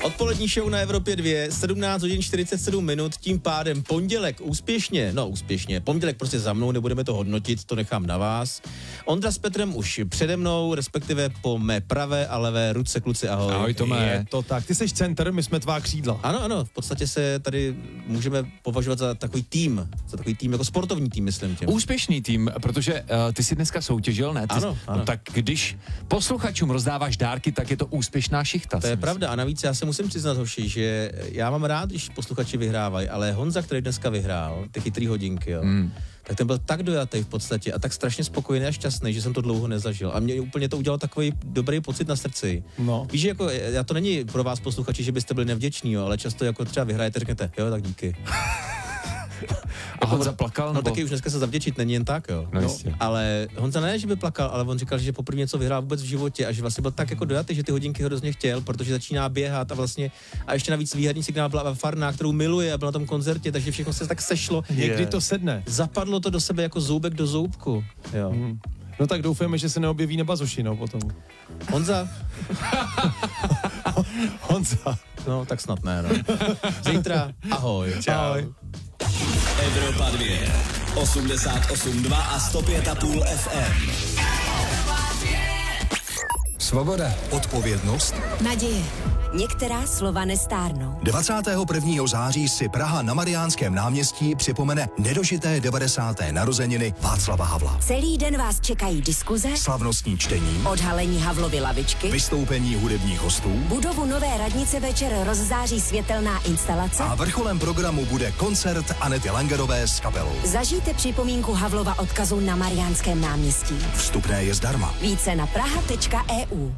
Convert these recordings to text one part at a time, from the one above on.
Odpolední show na Evropě 2, 17 hodin 47 minut, tím pádem pondělek úspěšně, pondělek prostě za mnou, nebudeme to hodnotit, to nechám na vás. Ondra s Petrem už přede mnou, respektive po mé pravé a levé ruce, kluci, ahoj. Ahoj Tome. Je to tak, ty seš center, my jsme tvá křídla. Ano, v podstatě se tady můžeme považovat za takový tým jako sportovní tým, myslím tě. Úspěšný tým, protože ty jsi dneska soutěžil, ne? Ano. No, tak když posluchačům rozdáváš dárky, tak je to úspěšná šichta. To je pravda a navíc já se musím přiznat, hoši, že já mám rád, když posluchači vyhrávají, ale Honza, který dneska vyhrál, ty chytrý hodinky, jo, tak ten byl tak dojatý v podstatě a tak strašně spokojený a šťastný, že jsem to dlouho nezažil. A mě úplně to udělalo takový dobrý pocit na srdci. No. Víš, že jako, já to není pro vás posluchači, že byste byli nevděční, jo, ale často jako třeba vyhrajete, řeknete, jo, tak díky. A Honza plakal? No taky už dneska se zavděčit není jen tak, jo. No, Ale Honza ne, že by plakal, ale on říkal, že poprvé něco vyhrál vůbec v životě a že vlastně byl tak jako dojatý, že ty hodinky hrozně chtěl, protože začíná běhat a vlastně a ještě navíc výherní signál byla Farná, kterou miluje a byl na tom koncertě, takže všechno se tak sešlo. Někdy to sedne. Zapadlo to do sebe jako zoubek do zoubku, jo. No tak doufujeme, že se neobjeví na bazoši, no potom. Honza? No, tak snad ne, no. Zítra, ahoj. Čau. Ahoj. Evropa 2, 88,2 a 105,5 FM. Svoboda, odpovědnost, naděje. Některá slova nestárnou. 21. září si Praha na Mariánském náměstí připomene nedožité 90. narozeniny Václava Havla. Celý den vás čekají diskuze, Slavnostní čtení, odhalení Havlovy lavičky, vystoupení hudebních hostů, budovu Nové radnice večer rozzáří světelná instalace a vrcholem programu bude koncert Anety Langerové s kapelou. Zažijte připomínku Havlova odkazu na Mariánském náměstí. Vstupné je zdarma. Více na praha.eu.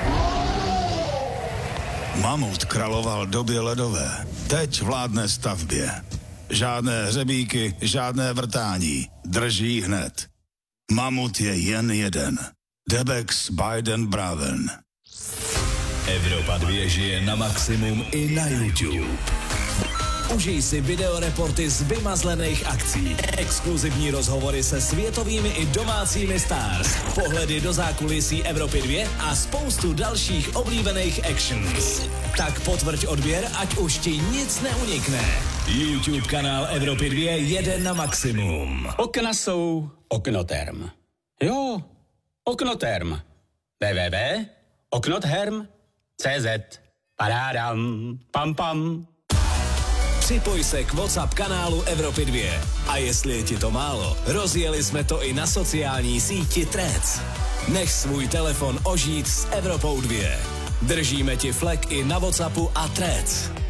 Mamut královal době ledové, teď vládne stavbě. Žádné hřebíky, žádné vrtání, drží hned. Mamut je jen jeden. Debex Biden Braven. Evropa 2 žije na maximum i na YouTube. Užij si videoreporty z vymazlených akcí, exkluzivní rozhovory se světovými i domácími stars, pohledy do zákulisí Evropy 2 a spoustu dalších oblíbených actions. Tak potvrď odběr, ať už ti nic neunikne. YouTube kanál Evropy 2 jede na maximum. Okna jsou Oknotherm. Jo, Oknotherm. www.oknotherm.cz. Parádam, pam pam. Připoj se k WhatsApp kanálu Evropy 2. A jestli je ti to málo, rozjeli jsme to i na sociální síti Threads. Nech svůj telefon ožít s Evropou 2. Držíme ti flek i na WhatsAppu a Threads.